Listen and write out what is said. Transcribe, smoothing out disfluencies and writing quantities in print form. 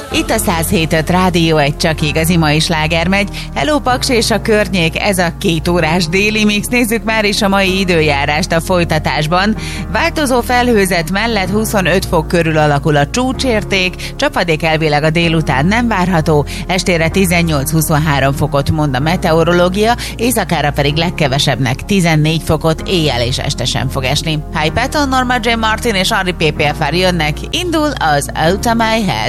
Itt a 107.5 Rádió, egy csak igazi mai sláger megy. Hello Paks és a környék, ez a 2 órás déli mix. Nézzük már is a mai időjárást a folytatásban. Változó felhőzet mellett 25 fok körül alakul a csúcsérték, csapadék elvileg a délután nem várható, estére 18-23 fokot mond a meteorológia, éjszakára pedig legkevesebbnek 14 fokot, éjjel és este sem fog esni. Hi Patton, Norma J. Martin és Henri PPFR jönnek, indul az Out of My Head.